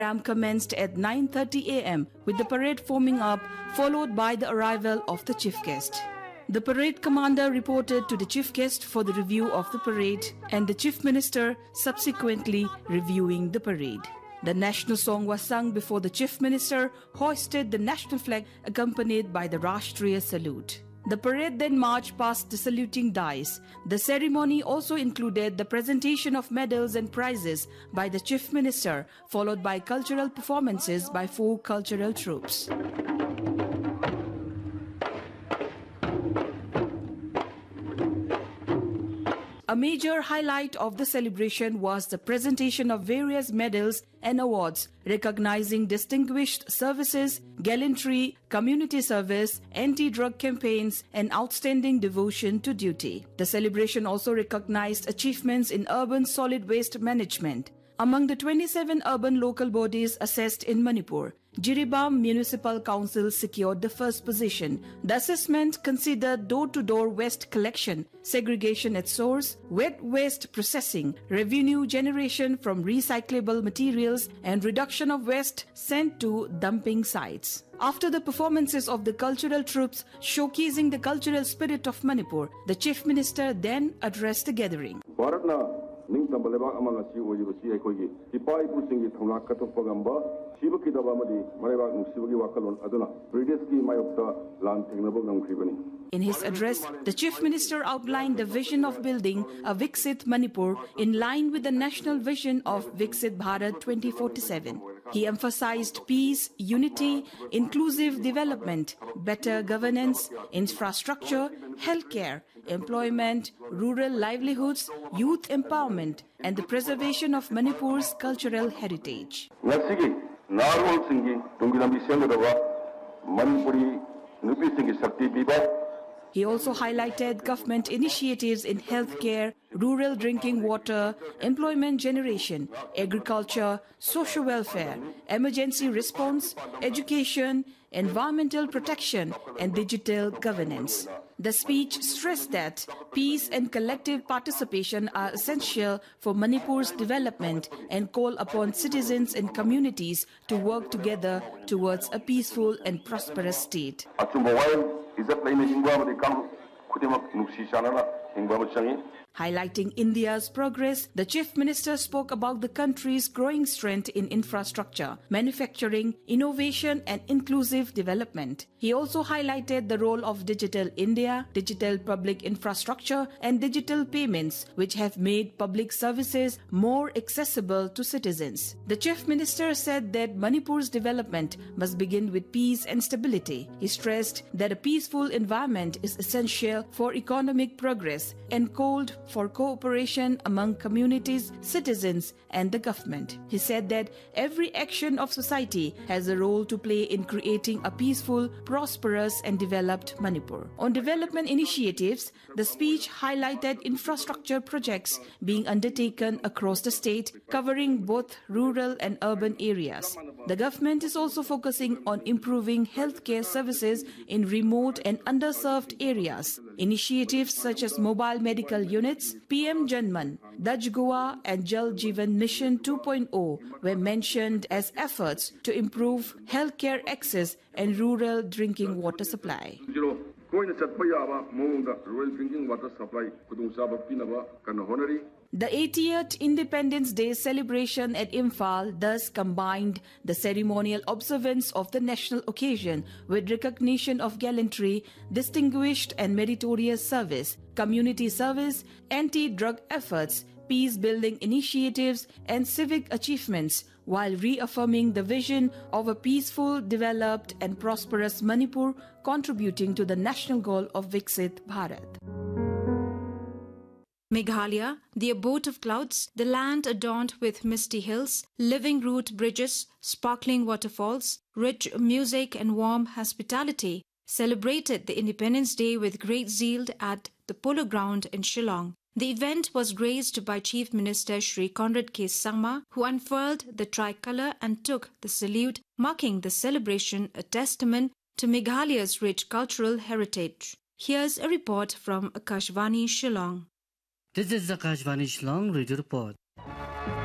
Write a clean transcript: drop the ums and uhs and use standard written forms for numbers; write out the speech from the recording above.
program commenced at 9:30 a.m. with the parade forming up, followed by the arrival of the chief guest. The parade commander reported to the chief guest for the review of the parade and the chief minister subsequently reviewing the parade. The national song was sung before the chief minister hoisted the national flag accompanied by the Rashtriya salute. The parade then marched past the saluting dais. The ceremony also included the presentation of medals and prizes by the chief minister, followed by cultural performances by 4 cultural troupes. A major highlight of the celebration was the presentation of various medals and awards recognizing distinguished services, gallantry, community service, anti-drug campaigns, and outstanding devotion to duty. The celebration also recognized achievements in urban solid waste management. Among the 27 urban local bodies assessed in Manipur, Jiribam Municipal Council secured the first position. The assessment considered door-to-door waste collection, segregation at source, wet waste processing, revenue generation from recyclable materials, and reduction of waste sent to dumping sites. After the performances of the cultural troupes showcasing the cultural spirit of Manipur, the chief minister then addressed the gathering. In his address, the chief minister outlined the vision of building a Viksit Manipur in line with the national vision of Viksit Bharat 2047. He emphasized peace, unity, inclusive development, better governance, infrastructure, healthcare, employment, rural livelihoods, youth empowerment, and the preservation of Manipur's cultural heritage. He also highlighted government initiatives in healthcare, rural drinking water, employment generation, agriculture, social welfare, emergency response, education, environmental protection, and digital governance. The speech stressed that peace and collective participation are essential for Manipur's development and called upon citizens and communities to work together towards a peaceful and prosperous state. Highlighting India's progress, the chief minister spoke about the country's growing strength in infrastructure, manufacturing, innovation, and inclusive development. He also highlighted the role of Digital India, digital public infrastructure, and digital payments, which have made public services more accessible to citizens. The chief minister said that Manipur's development must begin with peace and stability. He stressed that a peaceful environment is essential for economic progress and called for cooperation among communities, citizens, and the government. He said that every action of society has a role to play in creating a peaceful, prosperous, and developed Manipur. On development initiatives, the speech highlighted infrastructure projects being undertaken across the state, covering both rural and urban areas. The government is also focusing on improving healthcare services in remote and underserved areas. Initiatives such as mobile medical units, PM Janman, Daj Goa, and Jal Jeevan Mission 2.0 were mentioned as efforts to improve healthcare access and rural drinking water supply. The 80th Independence Day celebration at Imphal thus combined the ceremonial observance of the national occasion with recognition of gallantry, distinguished and meritorious service, community service, anti-drug efforts, peace-building initiatives, and civic achievements, while reaffirming the vision of a peaceful, developed, and prosperous Manipur, contributing to the national goal of Viksit Bharat. Meghalaya, the abode of clouds, the land adorned with misty hills, living root bridges, sparkling waterfalls, rich music and warm hospitality, celebrated the Independence Day with great zeal at the Polo Ground in Shillong. The event was graced by Chief Minister Shri Conrad K. Sangma, who unfurled the tricolour and took the salute, marking the celebration a testament to Meghalaya's rich cultural heritage. Here's a report from Akashvani Shillong. This is Akashvani Shillong Radio Report.